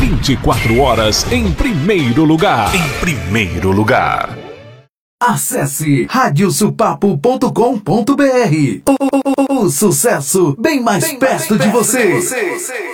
24 horas em primeiro lugar. Em primeiro lugar. Acesse radiosupapo.com.br. O sucesso bem mais perto de você.